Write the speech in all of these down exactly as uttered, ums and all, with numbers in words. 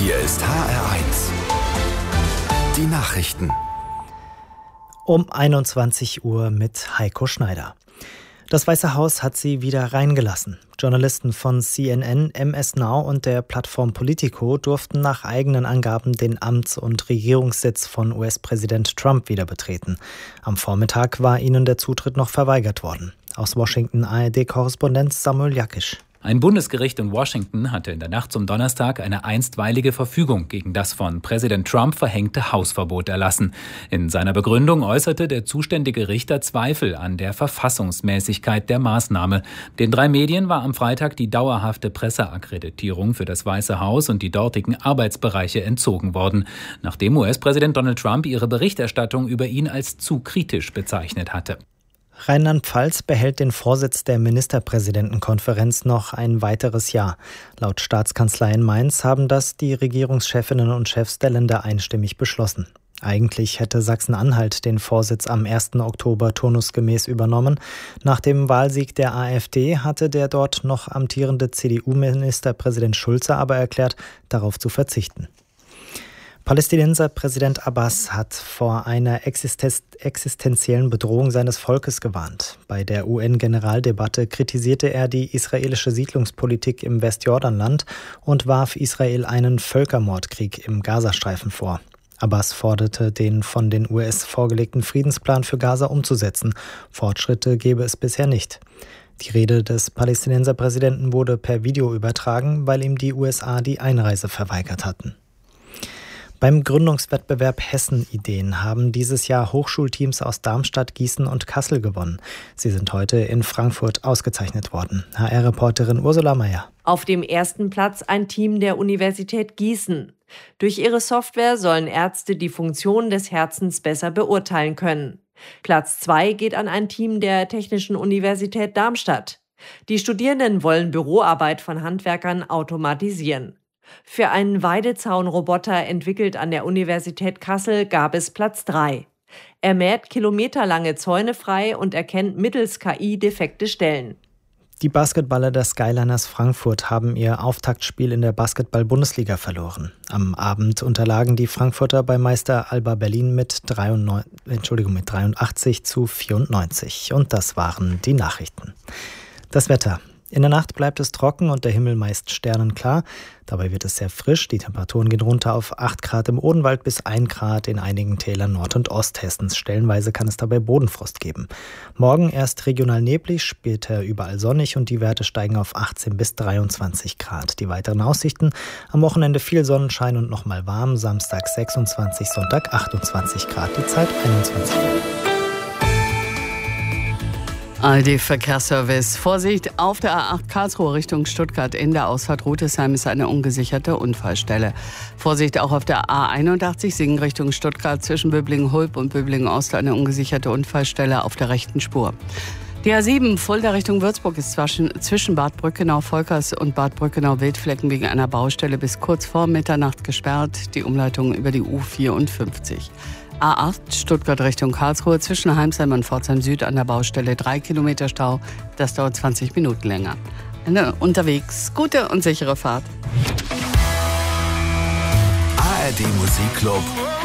Hier ist H R eins. Die Nachrichten. Um einundzwanzig Uhr mit Heiko Schneider. Das Weiße Haus hat sie wieder reingelassen. Journalisten von C N N, M S Now und der Plattform Politico durften nach eigenen Angaben den Amts- und Regierungssitz von U S-Präsident Trump wieder betreten. Am Vormittag war ihnen der Zutritt noch verweigert worden. Aus Washington A R D-Korrespondent Samuel Jakisch. Ein Bundesgericht in Washington hatte in der Nacht zum Donnerstag eine einstweilige Verfügung gegen das von Präsident Trump verhängte Hausverbot erlassen. In seiner Begründung äußerte der zuständige Richter Zweifel an der Verfassungsmäßigkeit der Maßnahme. Den drei Medien war am Freitag die dauerhafte Presseakkreditierung für das Weiße Haus und die dortigen Arbeitsbereiche entzogen worden, nachdem U S-Präsident Donald Trump ihre Berichterstattung über ihn als zu kritisch bezeichnet hatte. Rheinland-Pfalz behält den Vorsitz der Ministerpräsidentenkonferenz noch ein weiteres Jahr. Laut Staatskanzlei in Mainz haben das die Regierungschefinnen und Chefs der Länder einstimmig beschlossen. Eigentlich hätte Sachsen-Anhalt den Vorsitz am ersten Oktober turnusgemäß übernommen. Nach dem Wahlsieg der AfD hatte der dort noch amtierende C D U-Ministerpräsident Schulze aber erklärt, darauf zu verzichten. Palästinenser Präsident Abbas hat vor einer existenziellen Bedrohung seines Volkes gewarnt. Bei der U N-Generaldebatte kritisierte er die israelische Siedlungspolitik im Westjordanland und warf Israel einen Völkermordkrieg im Gazastreifen vor. Abbas forderte, den von den U S vorgelegten Friedensplan für Gaza umzusetzen. Fortschritte gebe es bisher nicht. Die Rede des Palästinenser Präsidenten wurde per Video übertragen, weil ihm die U S A die Einreise verweigert hatten. Beim Gründungswettbewerb Hessen-Ideen haben dieses Jahr Hochschulteams aus Darmstadt, Gießen und Kassel gewonnen. Sie sind heute in Frankfurt ausgezeichnet worden. H R-Reporterin Ursula Meyer. Auf dem ersten Platz ein Team der Universität Gießen. Durch ihre Software sollen Ärzte die Funktion des Herzens besser beurteilen können. Platz zwei geht an ein Team der Technischen Universität Darmstadt. Die Studierenden wollen Büroarbeit von Handwerkern automatisieren. Für einen Weidezaunroboter, entwickelt an der Universität Kassel, gab es Platz drei. Er mäht kilometerlange Zäune frei und erkennt mittels K I defekte Stellen. Die Basketballer der Skyliners Frankfurt haben ihr Auftaktspiel in der Basketball-Bundesliga verloren. Am Abend unterlagen die Frankfurter bei Meister Alba Berlin mit, dreiundneunzig, Entschuldigung, mit dreiundachtzig zu vierundneunzig. Und das waren die Nachrichten. Das Wetter. In der Nacht bleibt es trocken und der Himmel meist sternenklar. Dabei wird es sehr frisch. Die Temperaturen gehen runter auf acht Grad im Odenwald bis ein Grad in einigen Tälern Nord- und Osthessens. Stellenweise kann es dabei Bodenfrost geben. Morgen erst regional neblig, später überall sonnig und die Werte steigen auf achtzehn bis dreiundzwanzig Grad. Die weiteren Aussichten: am Wochenende viel Sonnenschein und nochmal warm. Samstag sechsundzwanzig, Sonntag achtundzwanzig Grad. Die Zeit einundzwanzig Uhr. A R D-Verkehrsservice. Vorsicht, auf der A acht Karlsruhe Richtung Stuttgart in der Ausfahrt Rüdesheim ist eine ungesicherte Unfallstelle. Vorsicht auch auf der A einundachtzig Singen Richtung Stuttgart zwischen Böblingen-Hulb und Böblingen-Ost eine ungesicherte Unfallstelle auf der rechten Spur. Die A sieben Fulda Richtung Würzburg ist zwischen Bad Brückenau-Volkers und Bad Brückenau-Wildflecken wegen einer Baustelle bis kurz vor Mitternacht gesperrt. Die Umleitung über die U vierundfünfzig. A acht Stuttgart Richtung Karlsruhe zwischen Heimsheim und Pforzheim Süd an der Baustelle drei Kilometer Stau. Das dauert zwanzig Minuten länger. Eine unterwegs gute und sichere Fahrt. A R D Musikclub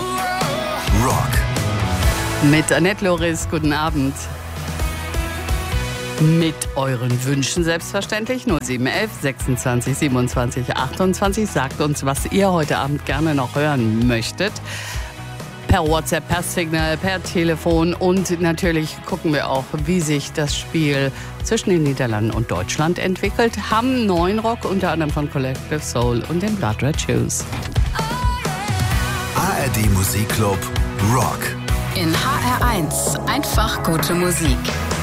Rock. Mit Annette Loris, guten Abend. Mit euren Wünschen selbstverständlich. null sieben eins eins sechsundzwanzig siebenundzwanzig achtundzwanzig. Sagt uns, was ihr heute Abend gerne noch hören möchtet. Per WhatsApp, per Signal, per Telefon und natürlich gucken wir auch, wie sich das Spiel zwischen den Niederlanden und Deutschland entwickelt. Haben neuen Rock, unter anderem von Collective Soul und den Blood Red Shoes. A R D Musikclub Rock. In H R eins einfach gute Musik.